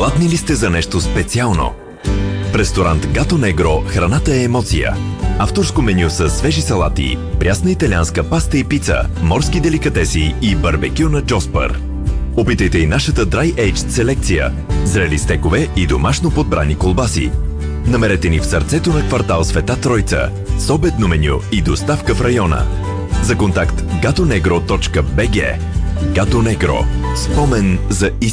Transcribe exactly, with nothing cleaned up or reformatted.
Гладни ли сте за нещо специално? В ресторант Гато Негро храната е емоция. Авторско меню с свежи салати, прясна италианска паста и пица, морски деликатеси и барбекю на Джоспър. Опитайте и нашата Dry Aged селекция, зрели стекове и домашно подбрани колбаси. Намерете ни в сърцето на квартал Света Тройца, с обедно меню и доставка в района. За контакт gatonegro точка би джи. Гато Негро. Спомен за истина.